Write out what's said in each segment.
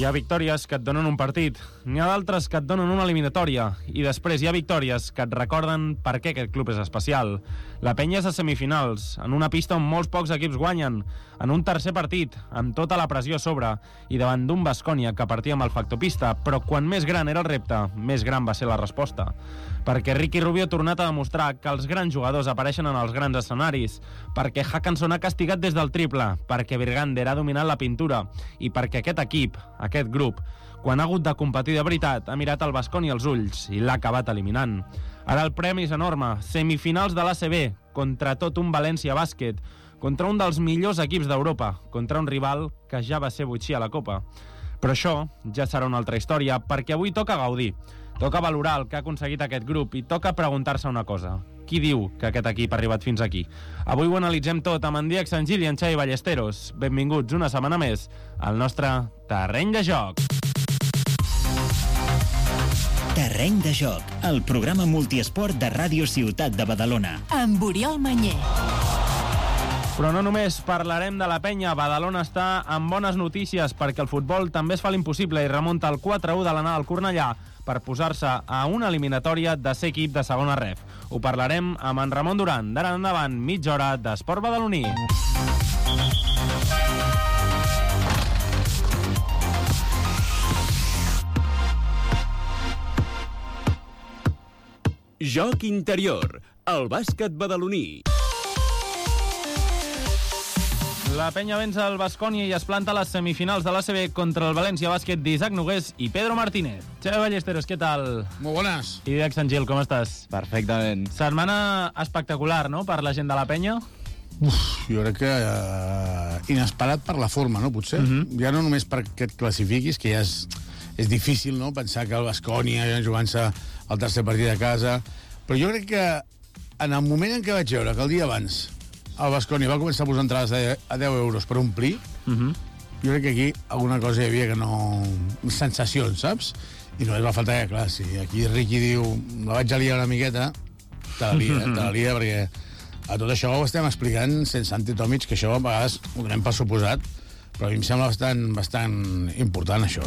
Hi ha victòries que et donen un partit, n'hi ha d'altres que et donen una eliminatòria, i després hi ha victòries que et recorden per què aquest club és especial. La Penya és a semifinals, en una pista on molts pocs equips guanyen, en un tercer partit, amb tota la pressió a sobre, i davant d'un Baskonia que partia amb el factor pista, però quan més gran era el repte, més gran va ser la resposta. Perquè Ricky Rubio ha tornat a demostrar que els grans jugadors apareixen en els grans escenaris, perquè Hackanson ha castigat des del triple, perquè Virgander ha dominat la pintura, i perquè aquest equip, aquest grup, quan ha hagut de competir de veritat, ha mirat el Baskonia als ulls i l'ha acabat eliminant. Ara el premi és enorme, semifinals de l'ACB, contra tot un València Bàsquet, contra un dels millors equips d'Europa, contra un rival que ja va ser butxí a la Copa. Però això ja serà una altra història, perquè avui toca gaudir, toca valorar el que ha aconseguit aquest grup i toca preguntar-se una cosa. Qui diu que aquest equip ha arribat fins aquí? Avui ho analitzem tot amb en Diego Sangil i en Xavi Ballesteros. Benvinguts una setmana més al nostre Terreny de Joc. Terreny de Joc, el programa multiesport de Ràdio Ciutat de Badalona. Amb Oriol Mañé. Però no només parlarem de la Penya. Badalona està amb bones notícies perquè el futbol també es fa l'impossible i remunta el 4-1 de l'anada al Cornellà per posar-se a una eliminatòria de ser equip de segona ref. Ho parlarem amb en Ramon Duran. D'ara endavant, mitja hora d'esport badaloní. Joc interior, el bàsquet badaloní. La Penya vence el Baskonia i es planta a les semifinals de l'ACB contra el València Bàsquet d'Isaac Nogués i Pedro Martínez. Xavi Ballesteros, què tal? Molt bones. I Diego Sangil, com estàs? Perfectament. Setmana espectacular, no?, per la gent de la Penya. Jo crec que inesperat per la forma, no?, potser. Ja no només perquè et classifiquis, que ja és difícil, no?, pensar que el Baskonia jugant-se el tercer partit a casa, però jo crec que en el moment en què vaig veure que el dia abans el Baskonia va començar a posar entrades a 10 euros per omplir, jo crec que aquí alguna cosa hi havia que no... sensacions, saps? I només va faltar que, clar, si aquí Ricky diu la vaig aliar una miqueta, te la lia, perquè a tot això ho estem explicant sense Antetomic, que això a vegades ho donem per suposat, però a mi em sembla bastant important, això,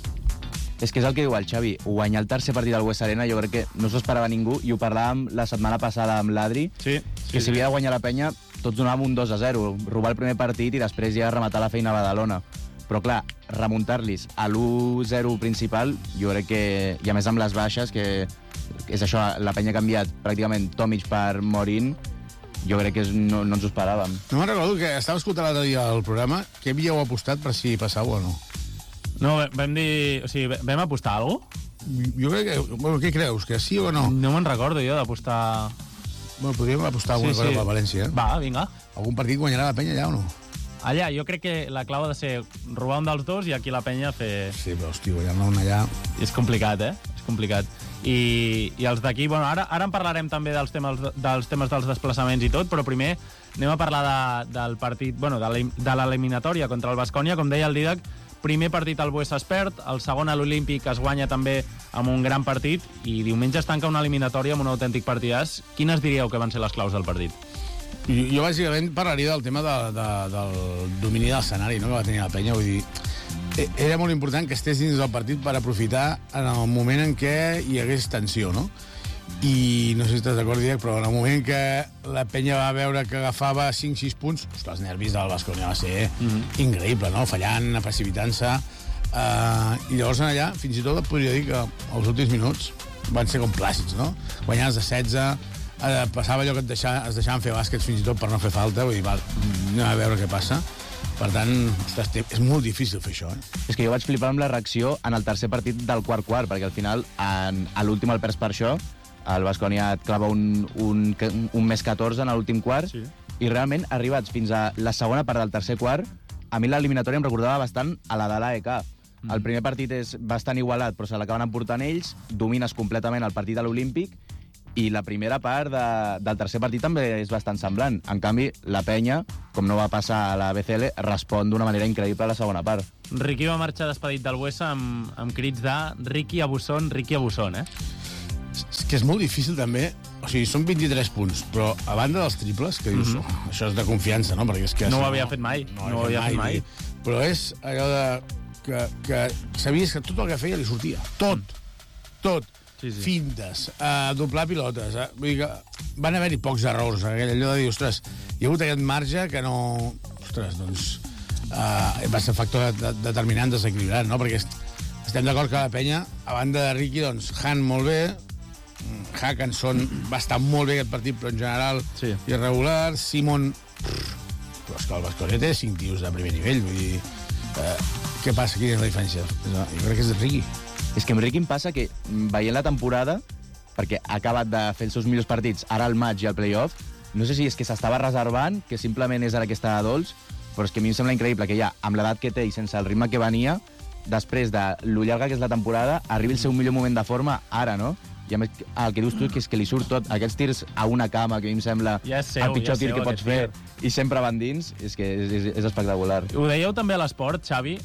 És que és el que diu el Xavi, guanyar el tercer partit del West Arena jo crec que no s'ho esperava ningú, i ho parlàvem la setmana passada amb l'Adri, que si havia de guanyar la Penya tots donàvem un 2-0, robar el primer partit i després ja rematar la feina a Badalona. Però clar, remuntar-los a l'1-0 principal, jo crec que, i a més amb les baixes, que és això, la Penya ha canviat pràcticament Tomic per Morín, jo crec que no ens ho esperàvem. No me'n recordo que estava escoltant l'altre dia al programa, que havíeu apostat per si passava o no? No, vam dir... O sigui, vam apostar a alguna cosa? Jo crec que... Bueno, què creus? Que sí o no? No me'n recordo jo d'apostar... Bueno, podríem apostar alguna cosa per València. Va, vinga. Algun partit guanyarà la Penya allà o no? Allà, jo crec que la clau ha de ser robar un dels dos i aquí la Penya fer... Sí, però, hòstia, guanyar un allà... És complicat, És complicat. I els d'aquí... Bueno, ara en parlarem també dels temes dels desplaçaments i tot, però primer anem a parlar del partit... Bueno, de l'eliminatòria contra el Baskonia. Com deia el Didac, primer partit al Buesa es perd, el segon a l'Olímpic es guanya també amb un gran partit i diumenge es tanca una eliminatòria amb un autèntic partidàs. Quines diríeu que van ser les claus del partit? Jo bàsicament parlaria del tema del domini de l'escenari, no?, que va tenir la Penya. Vull dir, era molt important que estés dins del partit per aprofitar en el moment en què hi hagués tensió, no? I no sé si estàs d'acord, Diego, però en el moment que la Penya va veure que agafava 5-6 punts, els nervis del Baskonia va ser increïble, no?, fallant, precipitant-se, i llavors allà fins i tot et podria dir que els últims minuts van ser com plàcids, no? Guanyants de 16, passava allò que es deixaven fer bàsquets fins i tot per no fer falta, vull dir, anem a veure què passa. Per tant, ostres, és molt difícil fer això, És que jo vaig flipar amb la reacció en el tercer partit del quart, perquè al final, a l'últim el perds per això, el Baskonia et clava un més 14 en l'últim quart, i realment, arribats fins a la segona part del tercer quart, a mi l'eliminatòria em recordava bastant a la de l'AEK. El primer partit és bastant igualat, però se l'acaben emportant ells, domines completament el partit de l'Olímpic, i la primera part del tercer partit també és bastant semblant. En canvi, la Penya, com no va passar a la BCL, respon d'una manera increïble a la segona part. Ricky va marxar despedit del Buesa amb crits de Ricky Abusson, És que és molt difícil també, o sigui, són 23 punts, però a banda dels triples, que dius, això és de confiança, no? Perquè és que no ho havia fet mai. Però és allò de que sabies que tot el que feia li sortia. Tot. Sí. Fintes, doblar pilotes. Vull dir que van haver-hi pocs errors. Allò de dir, ostres, hi ha hagut aquest marge que no... Ostres, doncs... va ser factor determinant, desequilibrat, no? Perquè estem d'acord que la penya, a banda de Ricky, doncs, Han molt bé, Hackanson va estar molt bé aquest partit, però en general irregular. Simon... Però és que el Baskonia té 5 tios de primer nivell, vull dir... què passa? Quina és la diferència? Jo crec que és de Ricky. És que amb Ricky em passa que, veient la temporada, perquè ha acabat de fer els seus millors partits, ara el maig i el playoff, no sé si és que s'estava reservant, que simplement és ara que està dolç, però és que a mi em sembla increïble que ja, amb l'edat que té i sense el ritme que venia, després de lo llarga que és la temporada, arribi el seu millor moment de forma ara, no? I a més, el que dius tu, que és que li surt tot, aquests tirs a una cama, que a mi em sembla el pitjor tir que pots fer, i sempre van dins, és que és espectacular. Ho dèieu també a l'esport, Xavi,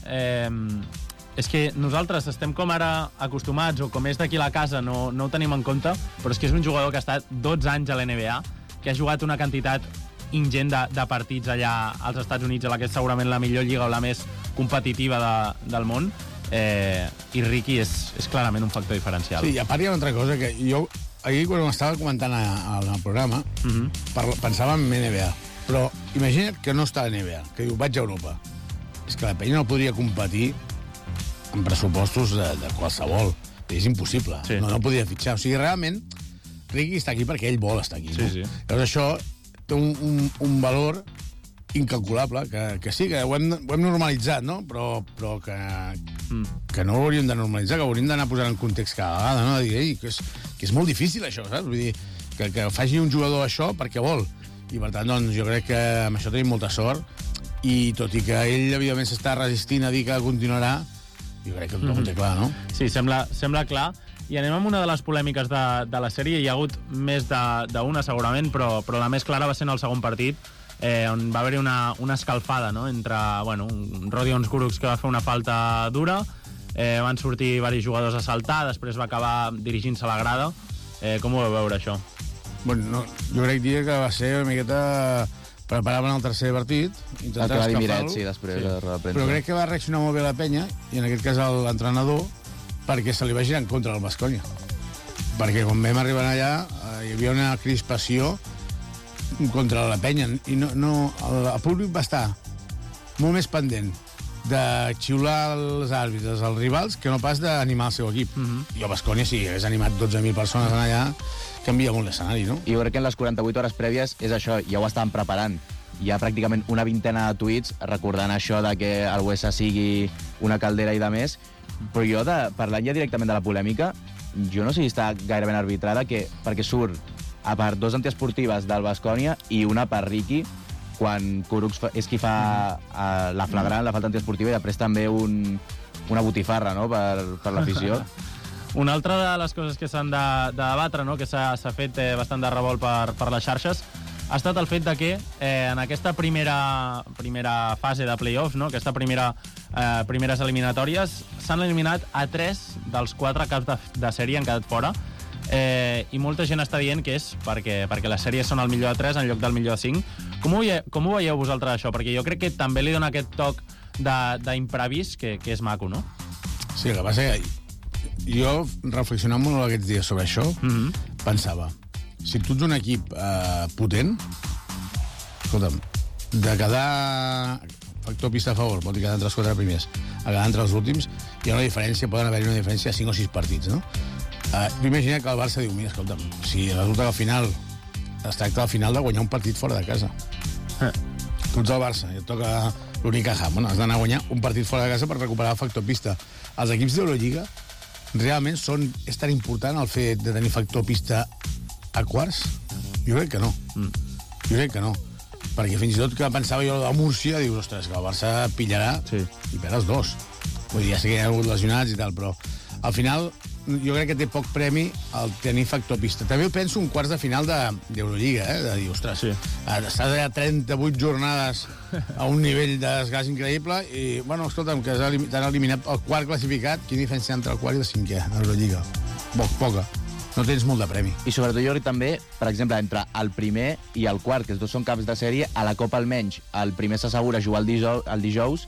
és que nosaltres estem com ara acostumats, o com és d'aquí la casa, no ho tenim en compte, però és que és un jugador que ha estat 12 anys a l'NBA, que ha jugat una quantitat ingent de partits allà als Estats Units, a la que és segurament la millor lliga o la més competitiva del món, i Ricky és clarament un factor diferencial. Sí, i a part hi ha una altra cosa, que jo ahir quan m'estava comentant al programa pensava en NBA, però imagina't que no està a NBA, que diu vaig a Europa. És que la penya no podria competir amb pressupostos de qualsevol. És impossible. Sí. No podria fitxar. O sigui, realment, Ricky està aquí perquè ell vol estar aquí. Sí. Llavors això té un valor incalculable, que sí, que ho hem normalitzat, no? Però que no ho hauríem de normalitzar, que ho hauríem d'anar posant en context cada vegada, no? De dir, que és molt difícil, això, saps? Vull dir, que faci un jugador això perquè vol. I, per tant, doncs, jo crec que amb això tenim molta sort, i tot i que ell, evidentment, s'està resistint a dir que continuarà, jo crec que tothom ho té clar, no? Sí, sembla clar. I anem amb una de les polèmiques de la sèrie. Hi ha hagut més d'una, segurament, però la més clara va ser en el segon partit, on va haver-hi una escalfada, no?, entre, un Rodion Kurucs que va fer una falta dura, van sortir diversos jugadors a saltar, després va acabar dirigint-se a la grada. Com ho vau veure, això? Bueno, jo crec que va ser una miqueta... Preparaven el tercer partit, intentant escalfar-lo, després de la premsa. Però crec que va reaccionar molt bé la penya, i en aquest cas l'entrenador, perquè se li va girar en contra del Baskonia. Perquè quan vam arribar allà hi havia una crispació contra la penya, i el públic va estar molt més pendent de xiular els àrbitres, els rivals, que no pas d'animar el seu equip. I el Baskonia, si hagués animat 12.000 persones allà, canvia molt l'escenari, no? I jo crec que en les 48 hores prèvies és això, ja ho estaven preparant. Hi ha pràcticament una vintena de tuits recordant això de que el Huesa sigui una caldera i de més, però jo, parlant ja directament de la polèmica, jo no sé si està gaire ben arbitrada, perquè surt a part 2 antiesportives del Baskonia i una per Ricky, quan Kurucs és qui fa la flagrant, la falta antiesportiva, i després també una botifarra, no?, per l'afició. Una altra de les coses que s'han de debatre, no?, que s'ha fet bastant de revolt per les xarxes, ha estat el fet de que en aquesta primera fase de play-offs, no?, aquesta primeres eliminatòries, s'han eliminat a 3 dels 4 caps de sèrie, han quedat fora, i molta gent està dient que és perquè les sèries són el millor de 3 en lloc del millor de 5. Com ho veieu vosaltres, això? Perquè jo crec que també li dona aquest toc d'imprevist que és maco, no? Sí, el que passa que jo, reflexionant molt aquests dies sobre això, pensava, si tu ets un equip potent, escolta'm, de quedar factor pista a favor, vol dir quedar entre els 4 primers, a quedar entre els últims, hi ha una diferència, poden haver-hi una diferència de 5 o 6 partits, no? Imagina que el Barça diu, mira, escolta'm, si resulta que al final es tracta al final de guanyar un partit fora de casa. Tu ets el Barça, i et toca l'Unicaja. Bueno, has d'anar a guanyar un partit fora de casa per recuperar el factor pista. Els equips d'Eurolliga realment és tan important el fet de tenir factor pista a quarts? Jo crec que no. Jo crec que no. Perquè fins i tot que pensava jo de Múrcia, dius, ostres, que el Barça pillarà i perd els 2. Vull dir, ja sé que hi ha hagut lesionats i tal, però al final jo crec que té poc premi el tenir factor pista. També ho penso un quarts de final d'Eurolliga, de dir, ostres, estàs allà 38 jornades a un nivell de desgast increïble i, bueno, escolta'm, que t'han eliminat el quart classificat, quina diferència entre el quart i el cinquè a Eurolliga? Poca. No tens molt de premi. I sobretot jo crec també, per exemple, entre el primer i el quart, que els dos són caps de sèrie, a la Copa almenys el primer s'assegura jugar el dijous,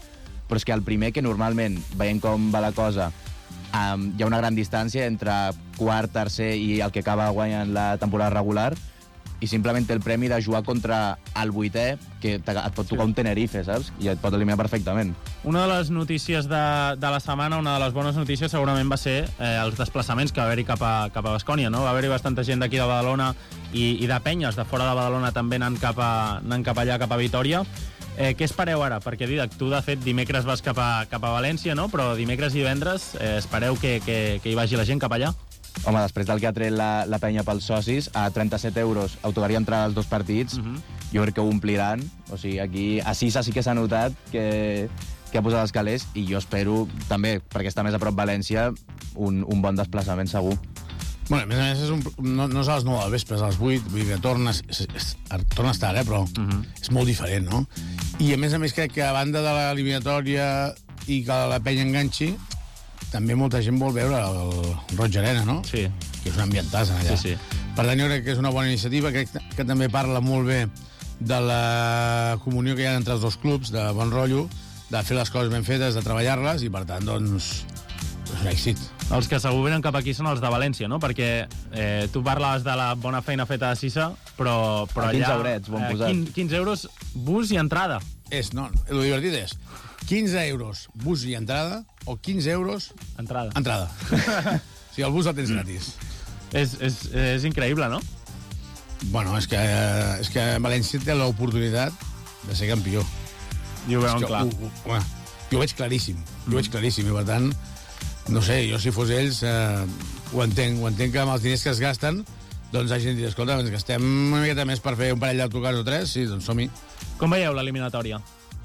però és que el primer, que normalment, veient com va la cosa, hi ha una gran distància entre quart, tercer i el que acaba guanyant la temporada regular, i simplement té el premi de jugar contra el 8è, que et pot tocar un Tenerife, saps? I et pot eliminar perfectament. Una de les notícies de la setmana, una de les bones notícies, segurament va ser els desplaçaments que va haver-hi cap a Baskonia, no? Va haver-hi bastanta gent d'aquí de Badalona i de penyes de fora de Badalona també anant cap allà, cap a Vitòria. Què espereu ara? Perquè, Didac, tu, de fet, dimecres vas cap a València, no? Però dimecres i divendres espereu que hi vagi la gent cap allà? Home, després del que ha tret la penya pels socis, a 37 euros autocaria entrar als 2 partits, jo crec que ho ompliran. O sigui, aquí a Sisa sí que s'ha notat que ha posat els calés, i jo espero també, perquè està més a prop València, un bon desplaçament segur. Bueno, a més, no és a les 9 del vespre, és a les 8, vull dir que torna a estar, però és molt diferent, no? I a més crec que a banda de l'eliminatòria i que la penya enganxi, també molta gent vol veure el Roig Arena, no? Sí. Que és un ambientàs allà. Sí. Per tant, jo crec que és una bona iniciativa, crec que també parla molt bé de la comunió que hi ha entre els dos clubs, de bon rotllo, de fer les coses ben fetes, de treballar-les, i per tant, doncs, és un èxit. Els que segur venen cap aquí són els de València, no? Perquè tu parlaves de la bona feina feta a Sisa, però allà... 15 eurets, bon posat. 15 euros, bus i entrada. El divertit és 15 euros bus i entrada o 15 euros... Entrada. O sigui, el bus el tens gratis. És increïble, no? Bueno, és que València té l'oportunitat de ser campió. I ho veuen clar. Jo ho veig claríssim, i per tant, no sé, jo si fos ells ho entenc que amb els diners que es gasten doncs hagin dit, escolta, ens gastem una miqueta més per fer un parell d'autocars o 3, sí, doncs som-hi. Com veieu l'eliminatòria?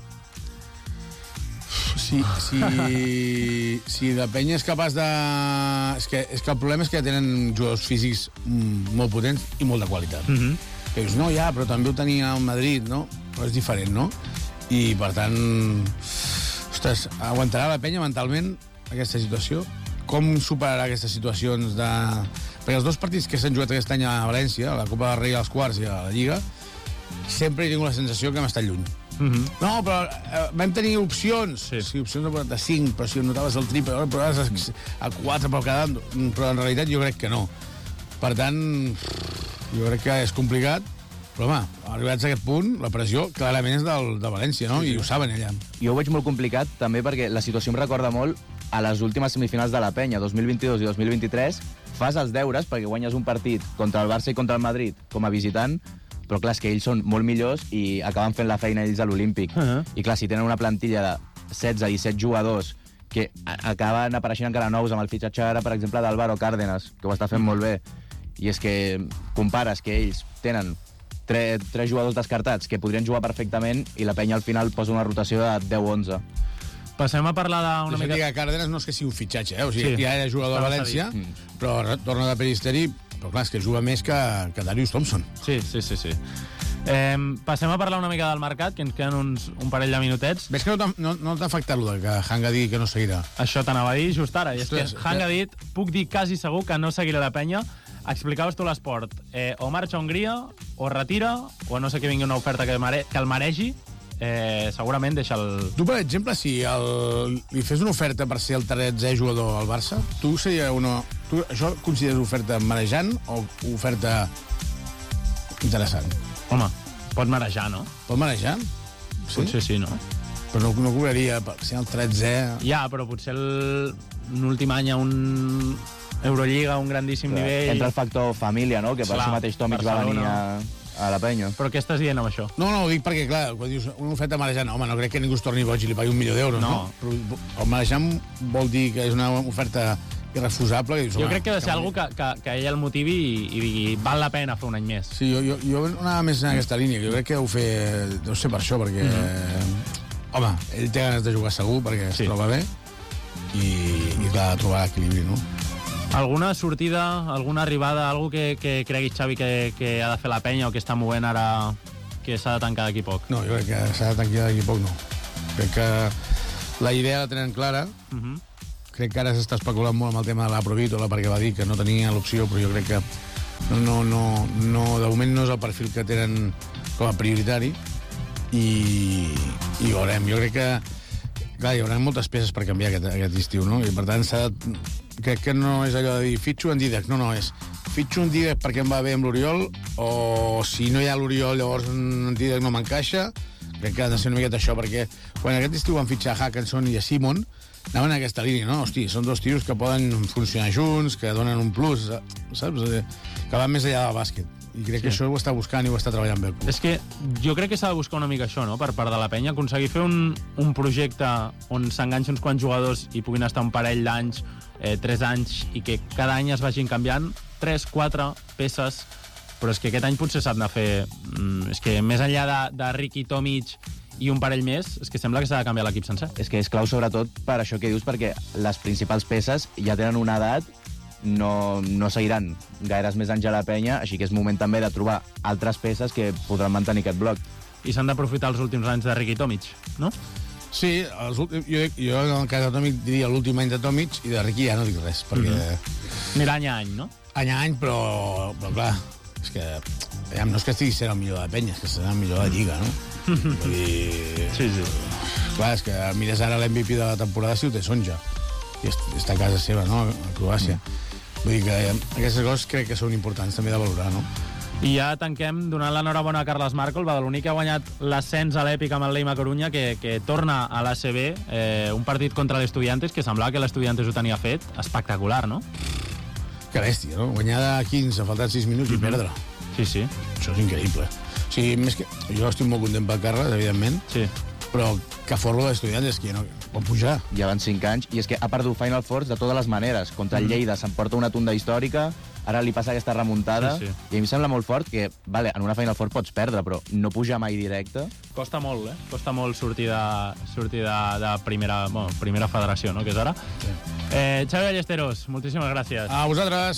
Si la penya és capaç de... És que el problema és que tenen jugadors físics molt potents i molt de qualitat. Que dius, no, ja, però també ho tenia al Madrid, no? Però és diferent, no? I, per tant, ostres, aguantarà la penya mentalment aquesta situació? Com superarà aquestes situacions de... Perquè els 2 partits que s'han jugat aquest any a València, a la Copa del Rei als quarts i a la Lliga, sempre he tingut la sensació que hem estat lluny. No, però vam tenir opcions. Sí, opcions de 45, però si notaves el triple, però a 4 per cada... Però en realitat jo crec que no. Per tant, jo crec que és complicat, però home, arribats a aquest punt, la pressió clarament és de València, no? I ho saben allà. Jo ho veig molt complicat també perquè la situació em recorda molt a les últimes semifinals de la penya, 2022 i 2023. Fas els deures perquè guanyes un partit contra el Barça i contra el Madrid com a visitant, però clar, és que ells són molt millors i acaben fent la feina ells a l'Olímpic. I clar, si tenen una plantilla de 16-17 jugadors que acaben apareixent encara nous amb el fitxatge ara, per exemple, d'Álvaro Cárdenas, que ho està fent molt bé, i és que compares que ells tenen 3 jugadors descartats que podrien jugar perfectament i la penya al final posa una rotació de 10-11. Passem a parlar d'una mica... Que Cárdenas no és que sigui un fitxatge, o sigui, ja era jugador a València, però torna de Peristeri, però clar, és que juga més que Darius Thompson. Sí. Passem a parlar una mica del mercat, que ens queden un parell de minutets. Ves que no t'ha afectat el que Hanga ha dit que no seguirà? Això t'anava a dir just ara, i és que Hanga ha dit, puc dir quasi segur que no seguirà la penya. Explicaves tu l'esport. O marxa a Hongria, o retira, o no sé que vingui una oferta que el mereixi, segurament deixa el... Tu, per exemple, si li fes una oferta per ser el 13è jugador al Barça, tu seria una... Tu això consideres oferta marejant o oferta interessant? Home, pot marejar, no? Pot marejar? Sí? Potser sí, no? Però no cobraria per ser el 13è... Ja, però potser l'últim any a un Eurolliga, un grandíssim nivell... Entra el factor família, no? Que per això mateix Tomic va venir a la penya. Però què estàs dient amb això? No, ho dic perquè, clar, quan dius una oferta marejant, home, no crec que ningú es torni boig i li pagui $1.000.000, no? Però el marejant vol dir que és una oferta irrefusable. Que dius, jo crec que ha de ser algú que ell el motivi i digui, val la pena fer un any més. Sí, jo anava més en aquesta línia, que jo crec que ho fer... Deu ser per això, perquè... Home, ell té ganes de jugar segur, perquè es troba bé, i clar, trobar equilibri, no? Alguna sortida, alguna arribada, algú que cregui, Xavi, que ha de fer la penya o que està movent ara que s'ha de tancar d'aquí poc? No, jo crec que s'ha de tancar d'aquí poc, no. Crec que la idea la tenen clara. Crec que ara s'està especulant molt amb el tema de l'Aprovítola perquè va dir que no tenia l'opció, però jo crec que no, de moment no és el perfil que tenen com a prioritari i veurem. Jo crec que Clar, hi haurà moltes peces per canviar aquest estiu, no? I per tant, crec que no és allò de dir fitxo en Dídac, no, és fitxo en Dídac perquè em va bé amb l'Oriol, o si no hi ha l'Oriol, llavors en Dídac no m'encaixa. Crec que ha de ser una miqueta això, perquè quan aquest estiu van fitxar a Hackinson i a Simon, anaven a aquesta línia, no? Hosti, són dos tios que poden funcionar junts, que donen un plus, saps? Que van més enllà del bàsquet. I crec que això ho està buscant i ho està treballant bé. És que jo crec que s'ha de buscar una mica això, no?, per part de la penya, aconseguir fer un projecte on s'enganxin uns quants jugadors i puguin estar un parell d'anys, 3 anys, i que cada any es vagin canviant 3, 4 peces, però és que aquest any potser s'han de fer... És que més enllà de Ricky, Tomic i un parell més, és que sembla que s'ha de canviar l'equip sencer. És que és clau sobretot per això que dius, perquè les principals peces ja tenen una edat, no seguiran gaires més anys a la penya, així que és moment també de trobar altres peces que podran mantenir aquest bloc. I s'han d'aprofitar els últims anys de Ricky Tomic, no? Sí, jo en el cas de Tomic diria l'últim any de Tomic, i de Ricky ja no dic res, perquè... Mira, any a any, no? Any a any, però clar, és que no és que estigui sent el millor de la penya, és que serà el millor de la Lliga, no? Vull dir... Sí. Clar, és que mires ara l'MVP de la temporada si ho té Sonja, i està a casa seva, no?, a Croàcia. Vull dir que aquestes coses crec que són importants també de valorar, no? I ja tanquem donant l'enhorabona a Carles Marco, el badaloní que ha guanyat l'ascens a l'èpic amb el Leima Corunya, que torna a l'ACB, un partit contra l'Estudiantes, que semblava que l'Estudiantes ho tenia fet, espectacular, no? Que bèstia, no? Guanyar de 15, faltant 6 minuts i perdre. Sí. Això és increïble. O sigui, més que... Jo estic molt content pel Carles, evidentment, sí, però que forro d'Estudiantes, que no pot pujar. Ja van 5 anys, i és que ha perdut Final Fours de totes les maneres. Contra el Lleida s'emporta una tunda històrica, ara li passa aquesta remuntada, sí. I a mi em sembla molt fort que, vale, en una Final Four pots perdre, però no pujar mai directe. Costa molt, Costa molt sortir de primera federació, no?, que és ara. Sí. Xavi Ballesteros, moltíssimes gràcies. A vosaltres.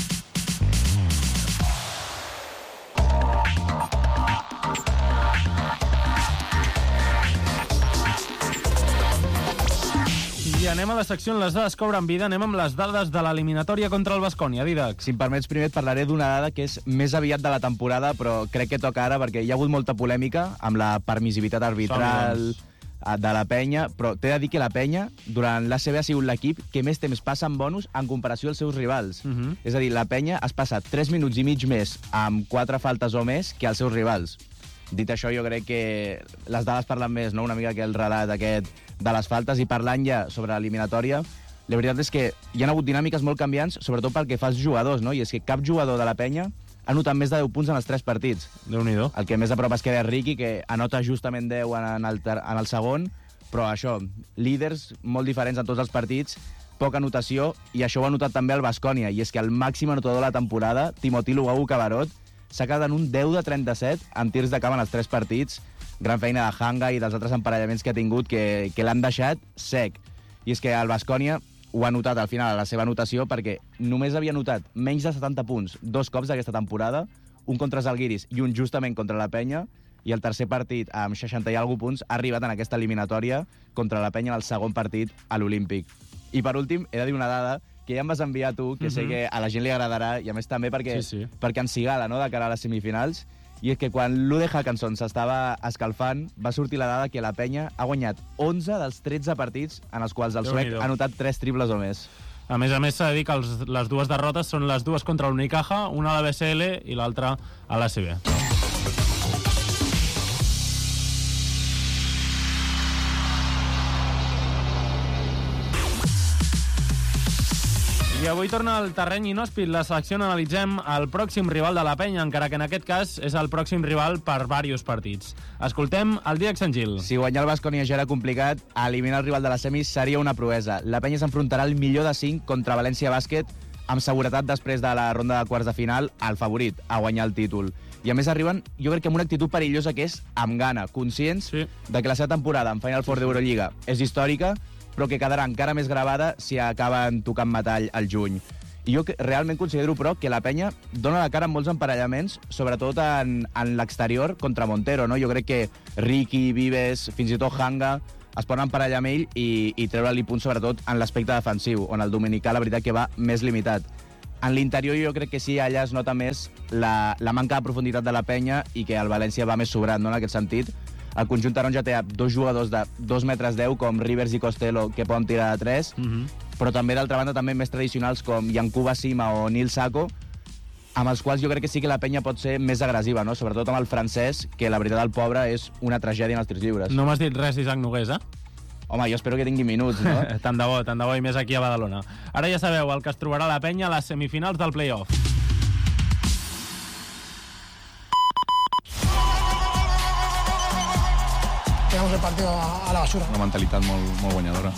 I anem a la secció on les dades cobren vida. Anem amb les dades de l'eliminatòria contra el Baskonia. Didac. Si em permets, primer et parlaré d'una dada que és més aviat de la temporada, però crec que toca ara perquè hi ha hagut molta polèmica amb la permissivitat arbitral de la penya, però t'he de dir que la penya, durant l'ACB, ha sigut l'equip que més temps passa en bonus en comparació als seus rivals. És a dir, la penya es passa 3 minuts i mig més amb 4 faltes o més que els seus rivals. Dit això, jo crec que les dades parlen més, no?, una mica que el relat aquest de les faltes, i parlant ja sobre l'eliminatòria, la veritat és que hi ha hagut dinàmiques molt canviants, sobretot pel que fa als jugadors, no? I és que cap jugador de la penya ha notat més de 10 punts en els 3 partits. Déu-n'hi-do. El que més a prop es queda Ricky, que anota justament 10 en el segon, però això, líders molt diferents en tots els partits, poca anotació, i això ho ha notat també el Baskonia, i és que el màxim anotador de la temporada, Timotí Luau Cabarot, s'ha quedat en un 10 de 37 amb tirs de camp en els 3 partits. Gran feina de Hanga i dels altres emparellaments que ha tingut, que l'han deixat sec. I és que el Baskonia ho ha notat al final a la seva anotació, perquè només havia notat menys de 70 punts 2 cops d'aquesta temporada, un contra Zalgiris i un justament contra la penya, i el tercer partit, amb 60 i alguna punts, ha arribat en aquesta eliminatòria contra la penya en el segon partit a l'Olímpic. I per últim, he de dir una dada que ja em vas enviar tu, que sé que a la gent li agradarà, i a més també perquè ensigala, no?, de cara a les semifinals, i és que quan l'Ude Hackinson s'estava escalfant, va sortir la dada que la penya ha guanyat 11 dels 13 partits en els quals el suec ha anotat 3 triples o més. A més, s'ha de dir que les dues derrotes són les dues contra l'Unicaja, una a la BCL i l'altra a l'ACB. I avui torna al terreny inhòspit la selecció on analitzem el pròxim rival de la penya, encara que en aquest cas és el pròxim rival per diversos partits. Escoltem el Dídac Sangil. Si guanyar el Baskonia ja era complicat, eliminar el rival de la semis seria una proesa. La penya s'enfrontarà al millor de 5 contra València Bàsquet, amb seguretat després de la ronda de quarts de final, el favorit a guanyar el títol. I a més arriben, jo crec que amb una actitud perillosa que és amb gana, conscients de que la seva temporada en Final Four d'Eurolliga és històrica, però que quedarà encara més gravada si acaben tocant metall al juny. I jo realment considero, però, que la penya dona la cara en molts emparellaments, sobretot en l'exterior contra Montero, no? Jo crec que Ricky, Vives, fins i tot Hanga es poden emparellar amb ell i treure-li punts, sobretot en l'aspecte defensiu, on el dominicà, la veritat, que va més limitat. En l'interior jo crec que sí, allà es nota més la manca de profunditat de la penya i que el València va més sobrat, no?, en aquest sentit. el conjunt taronja té 2 jugadors de 2 metres 10, com Rivers i Costello, que poden tirar de 3, però també, d'altra banda, també més tradicionals com Yankuba Sima o Nil Sako, amb els quals jo crec que sí que la penya pot ser més agressiva, no? Sobretot amb el francès, que la veritat, el pobre és una tragèdia en els tirs lliures. No m'has dit res d'Isaac Nogués, eh? Home, jo espero que tingui minuts, no? Tant de bo, i més aquí a Badalona. Ara ja sabeu el que es trobarà la penya a les semifinals del play-off. Tiramos el partido a la basura. Una mentalitat molt guanyadora.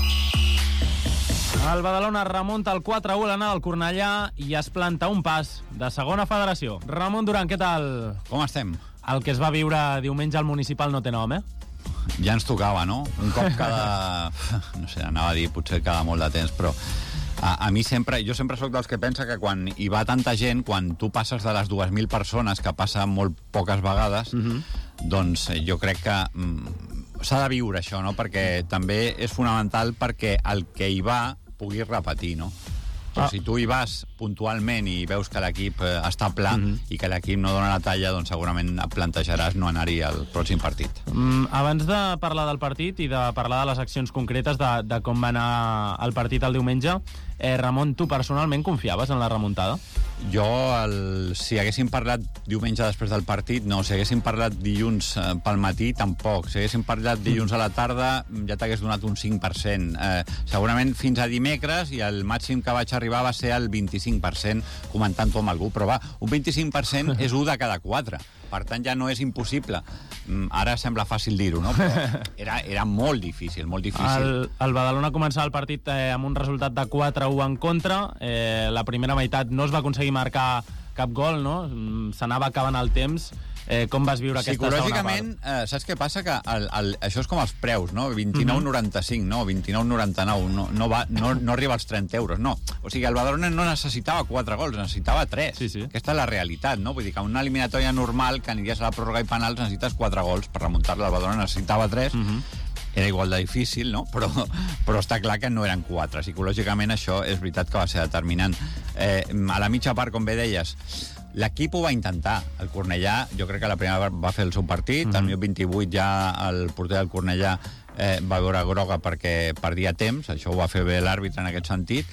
El Badalona remunta el 4-1 a l'anada al Cornellà i es planta un pas de segona federació. Ramon Duran, què tal? Com estem? El que es va viure diumenge al Municipal no té nom, eh? Ja ens tocava, no? Un cop cada... No sé, anava a dir potser cada molt de temps, però a mi sempre... Jo sempre sóc dels que pensa que quan hi va tanta gent, quan tu passes de les 2.000 persones, que passa molt poques vegades, doncs jo crec que s'ha de viure això, no? Perquè també és fonamental perquè el que hi va pugui repetir, no? Però si tu hi vas puntualment i veus que l'equip està pla i que l'equip no dona la talla, doncs segurament et plantejaràs no anar-hi al pròxim partit. Abans de parlar del partit i de parlar de les accions concretes de com va anar el partit el diumenge, Ramon, tu personalment confiaves en la remuntada? Jo, si haguéssim parlat diumenge després del partit, no. Si haguéssim parlat dilluns pel matí, tampoc. Si haguéssim parlat dilluns a la tarda, ja t'hagués donat un 5%. Segurament fins a dimecres, i el màxim que vaig arribar va ser el 25%, comentant-ho amb algú. Però va, un 25% és 1 de cada 4. Per tant, ja no és impossible. Ara sembla fàcil dir-ho, no? Però era molt difícil, molt difícil. El Badalona començava el partit amb un resultat de 4-1 en contra. La primera meitat no es va aconseguir marcar cap gol, no? S'anava acabant el temps. Com vas viure aquesta segona part? Psicològicament, saps què passa? Que això és com els preus, no? 29,95, no? 29,99. No arriba als 30 euros, no. O sigui, el Badalona no necessitava 4 gols, necessitava 3. Sí. Aquesta és la realitat, no? Vull dir que una eliminatòria normal, que aniries a la pròrroga i penals, necessites 4 gols per remuntar-la. El Badalona necessitava 3. Era igual de difícil, no? Però està clar que no eren 4. Psicològicament això és veritat que va ser determinant. A la mitja part, com bé deies, l'equip ho va intentar. El Cornellà, jo crec que la primera part va fer el seu partit. Al minut 28 ja el porter del Cornellà va veure groga perquè perdia temps. Això ho va fer bé l'àrbitre en aquest sentit.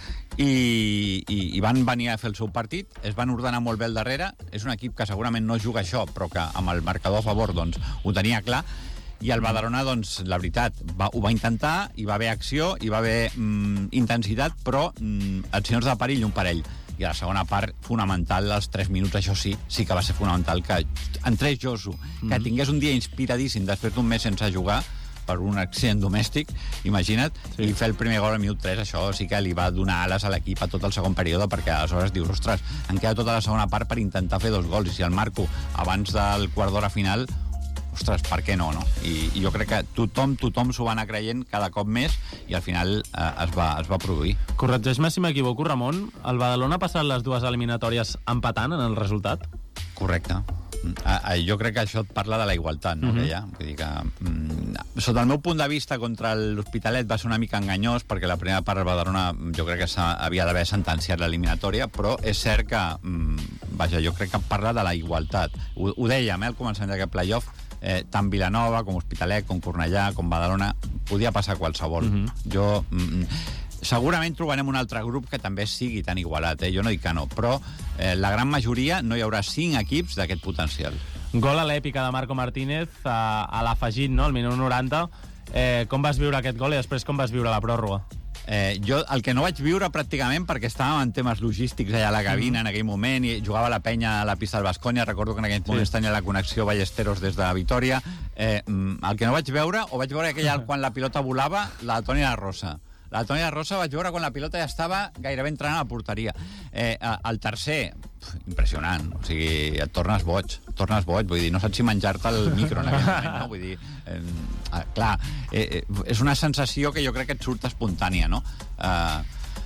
I van venir a fer el seu partit. Es van ordenar molt bé al darrere. És un equip que segurament no juga això, però que amb el marcador a favor doncs, ho tenia clar. I el Badalona, doncs, la veritat, ho va intentar, hi va haver acció, hi va haver intensitat, però accions de perill, un parell. I a la segona part, fonamental, als 3 minuts, això sí que va ser fonamental, que entrés Josu, que tingués un dia inspiradíssim després d'un mes sense jugar, per un accident domèstic, imagina't, i fer el primer gol al minut 3, això sí que li va donar ales a l'equip a tot el segon període, perquè aleshores dius, ostres, em queda tota la segona part per intentar fer 2 gols, i si el marco abans del quart d'hora final, ostres, per què no? I jo crec que tothom s'ho va anar creient cada cop més i al final es va produir. Corregeix-me si m'equivoco, Ramon. El Badalona ha passat les 2 eliminatòries empatant en el resultat? Correcte. Jo crec que això et parla de la igualtat, no? Que hi ha. Vull dir que, sota el meu punt de vista, contra l'Hospitalet va ser una mica enganyós, perquè la primera part del Badalona jo crec que havia d'haver sentenciat l'eliminatòria, però és cert que, vaja, jo crec que parla de la igualtat. Ho dèiem, al començament d'aquest play-off, tant Vilanova, com Hospitalet, com Cornellà, com Badalona, podia passar qualsevol. Jo... segurament trobarem un altre grup que també sigui tan igualat, jo no dic que no, però la gran majoria no hi haurà 5 equips d'aquest potencial. Gol a l'èpica de Marco Martínez a l'afegit, no?, al minut 90. Com vas viure aquest gol i després com vas viure la pròrroga? Jo el que no vaig viure pràcticament, perquè estàvem en temes logístics allà a la cabina en aquell moment i jugava la penya a la pista del Baskonia, recordo que en aquell moment tenia la connexió Ballesteros des de Vitòria. El que no vaig veure, o vaig veure aquella quan la pilota volava, la Toni La Rosa. La Toni La Rosa vaig veure quan la pilota ja estava gairebé entrant a la porteria. El tercer, impressionant, o sigui, et tornes boig, vull dir, no saps si menjar-te el micro en aquell moment, no? Vull dir, clar, és una sensació que jo crec que et surt espontània, no? A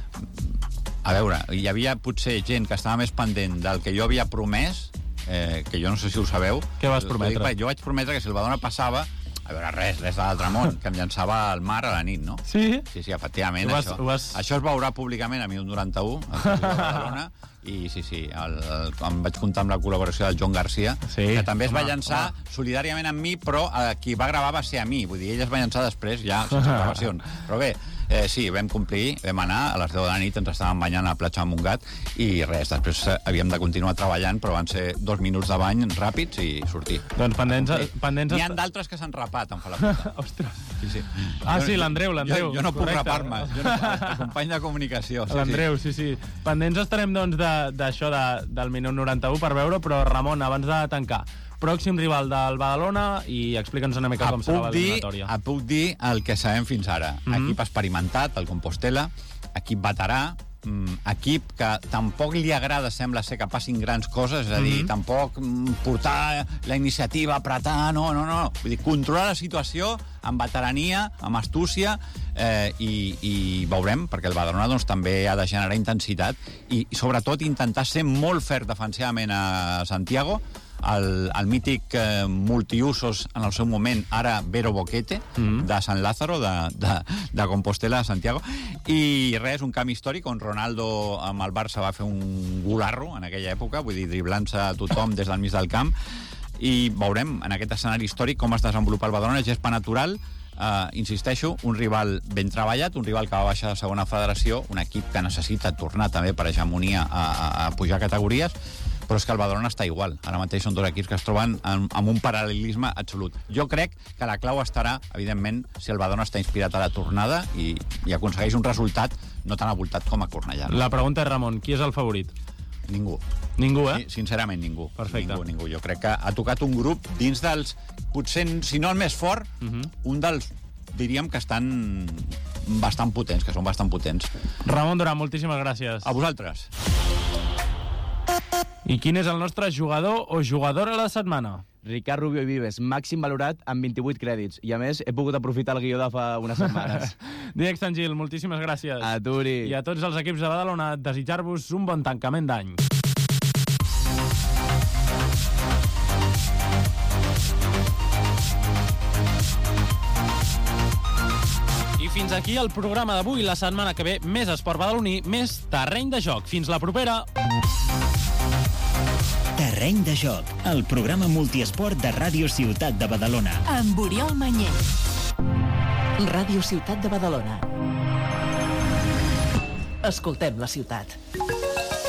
veure, hi havia potser gent que estava més pendent del que jo havia promès, que jo no sé si ho sabeu. Què vas prometre? Jo vaig prometre que si el Badalona passava, A veure, res de l'altre món, que em llançava al mar a la nit, no? Sí? Sí, efectivament, Ho vas... Això es veurà públicament a 1.91, al Festival de Badalona, i sí, em vaig comptar amb la col·laboració del Joan Garcia, que també es va llançar solidàriament amb mi, però qui va gravar va ser a mi, vull dir, ell es va llançar després, ja, sense gravacions. Però bé, sí, vam complir, vam anar, a les 10 de la nit ens estàvem banyant a la platja de Montgat, i res, després havíem de continuar treballant, però van ser 2 minuts de bany ràpids i sortir. Doncs pendents... N'hi ha d'altres que s'han rapat, em fa la puta. Ostres. Sí. Sí, l'Andreu. Jo no puc rapar-me, el company de comunicació. L'Andreu, sí. Pendents estarem, doncs, d'això del minut 91 per veure, però Ramon, abans de tancar, pròxim rival del Badalona, i explica'ns una mica com serà l'eliminatòria. Et puc dir el que sabem fins ara. Equip experimentat, el Compostela, equip veterà, equip que tampoc li agrada, sembla ser, que passin grans coses, és a dir, tampoc portar la iniciativa, apretar, no. Vull dir, controlar la situació amb veterania, amb astúcia, i veurem, perquè el Badalona doncs, també ha de generar intensitat i sobretot intentar ser molt fert defensivament a Santiago, el mític multiusos en el seu moment, ara Vero Boquete, de San Lázaro, de Compostela, de Santiago, i res, un camp històric on Ronaldo amb el Barça va fer un golarro en aquella època, vull dir, driblant-se a tothom des del mig del camp, i veurem en aquest escenari històric com es desenvolupa el Badalona, gespa natural, insisteixo, un rival ben treballat, un rival que va baixar de segona federació, un equip que necessita tornar també per hegemonia a pujar categories, però és que el Badalona està igual. Ara mateix són dos equips que es troben amb un paral·lelisme absolut. Jo crec que la clau estarà, evidentment, si el Badalona està inspirat a la tornada i aconsegueix un resultat no tan abultat com a Cornellà. La pregunta és, Ramon, qui és el favorit? Ningú. Ningú, eh? Sincerament, ningú. Perfecte. Ningú. Jo crec que ha tocat un grup dins dels, potser, si no el més fort, un dels, diríem que estan bastant potents, que són bastant potents. Ramon Duran, moltíssimes gràcies. A vosaltres. I quin és el nostre jugador o jugadora de la setmana? Ricard Rubio i Vives, màxim valorat amb 28 crèdits. I a més, he pogut aprofitar el guió de fa unes setmanes. Dídac Sangil, moltíssimes gràcies. A tu, Uri. I a tots els equips de Badalona, desitjar-vos un bon tancament d'any. I fins aquí el programa d'avui. La setmana que ve, més esport badaloní, més terreny de joc. Fins la propera. Terreny de joc, el programa multiesport de Ràdio Ciutat de Badalona. Amb Oriol Mañé. Ràdio Ciutat de Badalona. Escoltem la ciutat.